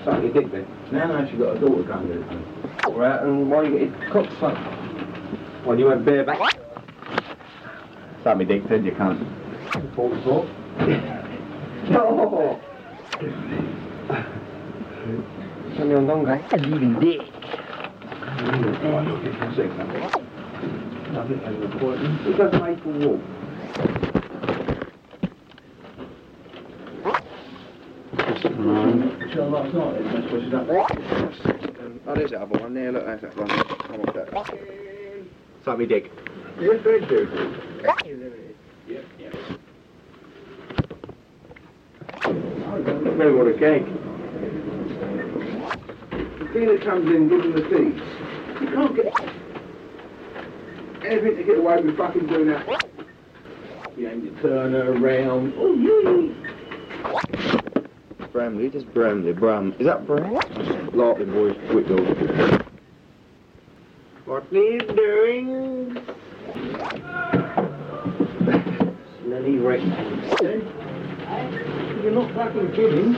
Suck your dick then. Now she got a daughter going to it. Alright, and why you get your cock sucked? Why you went bareback? Suck me dick, said you can't. 44. No! Send me on donkey. A living dick. Nothing as an appointment. Who does Maple Walk? Last night, that's what she's done. Oh, there's that other one there. Look, that's that one. Come on, that. Suck me dick. Yes, they do. Yep. Maybe what a cake. The thing that comes in giving the fees, you can't get anything to get away with fucking doing that. You aim to turn her around. Oh, yeah. Bramley, just Bramley. Is that Bram? Larkin boys, Whitfield. What are you doing? Smelly rectangle. You're not fucking kidding.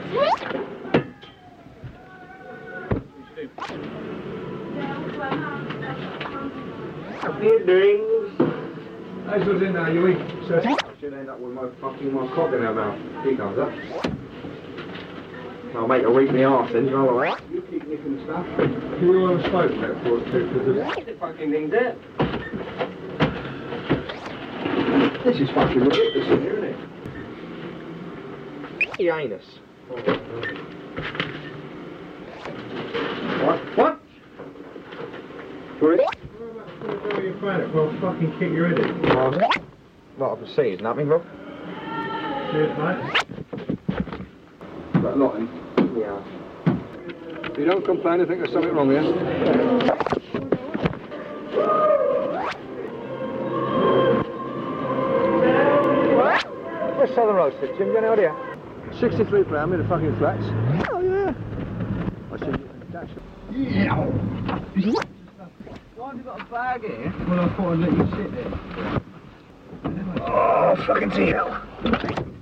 What are you doing? That's what's in there, you eat. I should end up with my cock in her mouth. Here comes up. I'll make her eat me arse then, you know what? You keep nicking stuff. Can we all have a smoke back for us too? Because The fucking thing's there. this is fucking ridiculous in here, isn't it? The anus. What? Sorry? You find it, well, fucking kick your head in. Lot of proceeds, nothing, bro? Cheers, mate. That lot in. Yeah. If you don't complain, I think there's something wrong here. Where's Southern Road, Jim? You got any idea? 63 pound in the fucking flats. Oh, yeah. I said, dash. Yeah. Why have you got a bag here? Well, I thought I'd let you sit there. Oh, fucking hell.